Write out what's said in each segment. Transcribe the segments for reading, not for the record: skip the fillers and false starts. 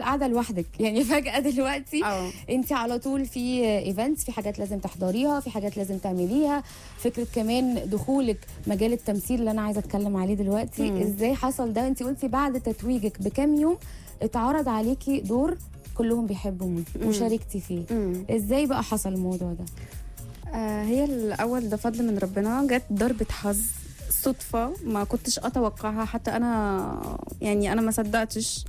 قاعده لوحدك يعني فجاه دلوقتي اه انت على طول في ايفنتس، في حاجات لازم تحضريها، في حاجات لازم تعمليها. فكره كمان دخولك مجال التمثيل اللي انا عايزه اتكلم عليه دلوقتي، ازاي حصل ده؟ انت قلتي بعد تتويجك بكام يوم اتعرض عليكي دور كلهم بيحبوني وشاركتي فيه. ازاي بقى حصل الموضوع ده؟ هي الاول ده فضل من ربنا، جت ضربه حظ صدفه ما كنتش اتوقعها، حتى انا يعني انا ما صدقتش.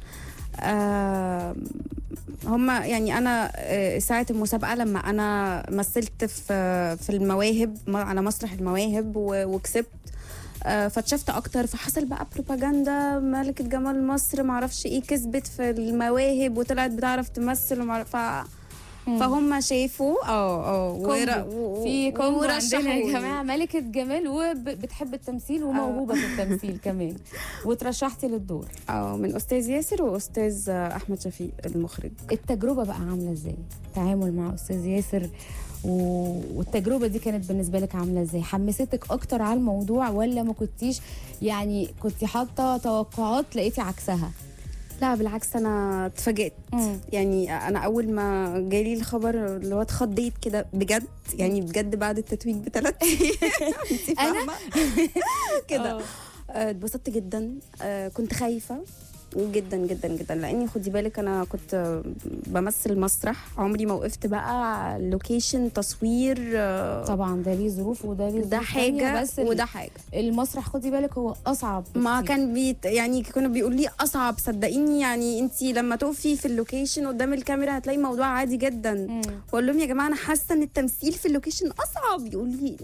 هما يعني انا ساعه المسابقه لما انا مثلت في المواهب على مسرح المواهب وكسبت، فاتشفت اكتر، فحصل بقى بروباجندا ملكة جمال مصر معرفش ايه كسبت في المواهب وطلعت بتعرف تمثل فهم شافوا في كونغو عندنا يا ورشحوني. جماعه ملكه جمال وبتحب التمثيل وموهوبه في التمثيل كمان، وترشحتي للدور. من استاذ ياسر واستاذ احمد شفيق المخرج. التجربه بقى عامله ازاي؟ تعامل مع استاذ ياسر والتجربه دي كانت بالنسبه لك عامله ازاي؟ حمستك اكتر على الموضوع ولا ما كنتيش يعني كنتي حاطه توقعات لقيتي عكسها؟ لا بالعكس، انا اتفاجئت. يعني انا اول ما جالي الخبر اللي هو اتخضيت كده بجد، يعني بجد بعد التتويج ب3 ايام انا كده اتبسطت جدا. كنت خايفه جدا جدا جدا، لاني خدي بالك انا كنت بمثل مسرح، عمري ما وقفت بقى لوكيشن تصوير. طبعا ده ليه ظروف وده ليه ده حاجه بس وده حاجه. المسرح خدي بالك هو اصعب ما بكتير. كان يعني كانوا بيقولوا لي اصعب، صدقيني يعني انت لما تقفي في اللوكيشن قدام الكاميرا هتلاقي الموضوع عادي جدا. واقول لهم يا جماعه انا حاسه ان التمثيل في اللوكيشن اصعب، يقول لي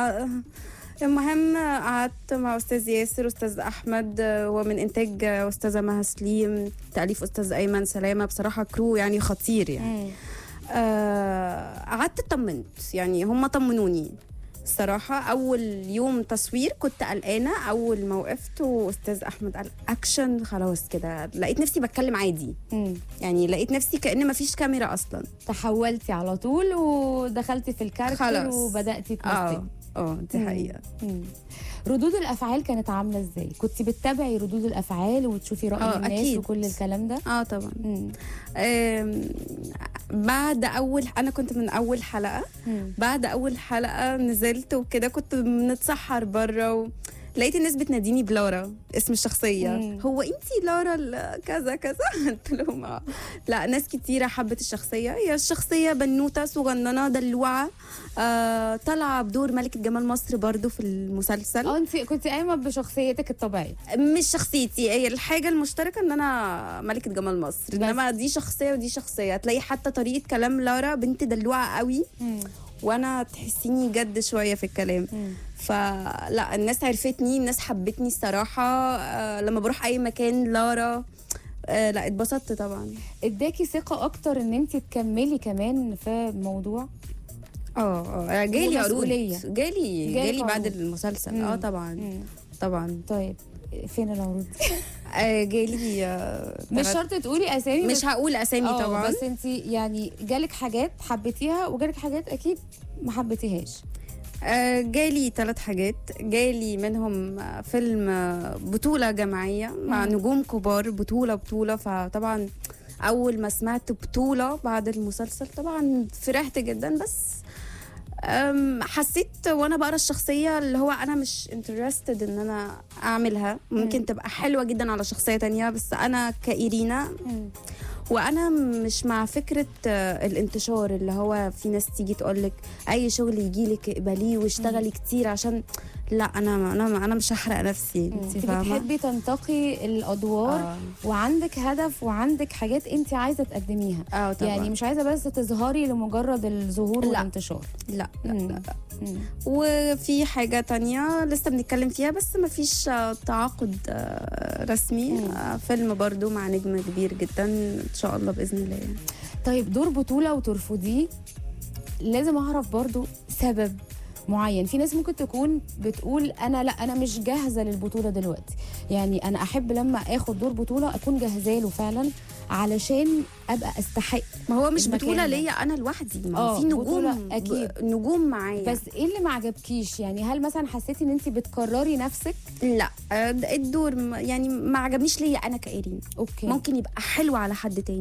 المهم قعدت مع استاذ ياسر واستاذ احمد، ومن انتاج استاذه مها سليم، تاليف استاذ ايمن سلامه، بصراحه كرو يعني خطير يعني. قعدت اطمنت، يعني هم طمنوني الصراحه. اول يوم تصوير كنت قلقانه، اول ما وقفت واستاذ احمد قال اكشن خلاص كده لقيت نفسي بتكلم عادي. يعني لقيت نفسي كأن ما فيش كاميرا اصلا، تحولتي على طول ودخلتي في الكاركتر وبداتي تمثلي. دي حقيقه. ردود الافعال كانت عامله ازاي؟ كنت بتتابعي ردود الافعال وتشوفي راي الناس أكيد. وكل الكلام ده؟ طبعا. بعد انا كنت من اول حلقه. بعد اول حلقه نزلت وكده كنت بنتسحر بره لقيت الناس بتناديني بلارا، اسم الشخصيه. هو انتي لارا كذا كذا؟ قلت لهم لا، ناس كتيره حبت الشخصيه. هي الشخصيه بنوته صغننه دلوعه، طالعه بدور ملكه جمال مصر برضو في المسلسل. انت كنت قايمه بشخصيتك الطبيعيه؟ مش شخصيتي، هي الحاجه المشتركه ان انا ملكه جمال مصر، انما دي شخصيه ودي شخصيه. هتلاقي حتى طريقه كلام لارا بنت دلوعه قوي، وانا تحسيني جد شويه في الكلام. فلا الناس عرفتني، الناس حبتني الصراحه. لما بروح اي مكان لارا، لا اتبسطت طبعا. اداكي ثقه اكتر ان انت تكملي كمان في موضوع؟ جالي عروض، جالي بعد المسلسل. طبعا. طيب فين العروض؟ جالي مش شرط تقولي اسامي، مش هقول اسامي طبعا، بس انت يعني جالك حاجات حبيتيها وجالك حاجات اكيد ما حبيتيهاش. جالي 3 حاجات، جالي منهم فيلم بطولة جماعية مع نجوم كبار، بطولة. فطبعا أول ما سمعت بطولة بعد المسلسل طبعا فرحت جدا، بس حسيت وانا بقرا الشخصيه اللي هو انا مش انترستد ان انا اعملها. ممكن تبقى حلوه جدا على شخصيه تانية، بس انا كإيرينا وانا مش مع فكره الانتشار، اللي هو في ناس تيجي تقولك اي شغل يجيلك اقبليه واشتغلي كتير، عشان لا انا مش هحرق نفسي. انت بتحبي تنتقي الادوار وعندك هدف وعندك حاجات انت عايزه تقدميها. يعني مش عايزه بس تظهري لمجرد الظهور والانتشار. لا. وفي حاجه تانية لسه بنتكلم فيها بس ما فيش تعاقد رسمي. فيلم برضو مع نجم كبير جدا ان شاء الله باذن الله. طيب دور بطوله وترفضيه، لازم اعرف برضو سبب معين. في ناس ممكن تكون بتقول انا مش جاهزه للبطوله دلوقتي، يعني انا احب لما اخد دور بطوله اكون جاهزه له فعلا علشان ابقى استحق. ما هو مش بطوله ليا انا لوحدي، ما هو في نجوم اكيد نجوم معايا. بس ايه اللي ما عجبكيش؟ يعني هل مثلا حسيتي ان انت بتكرري نفسك؟ لا، الدور يعني ما عجبنيش ليا انا كإيرين. اوكي، ممكن يبقى حلو على حد تاني.